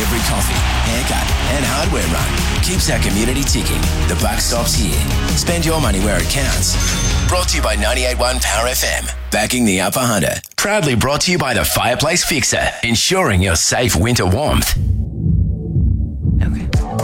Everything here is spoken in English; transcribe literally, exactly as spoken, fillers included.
Every coffee, haircut and hardware run keeps our community ticking. The buck stops here. Spend your money where it counts. Brought to you by ninety-eight point one Power F M. Backing the Upper Hunter. Proudly brought to you by the Fireplace Fixer. Ensuring your safe winter warmth.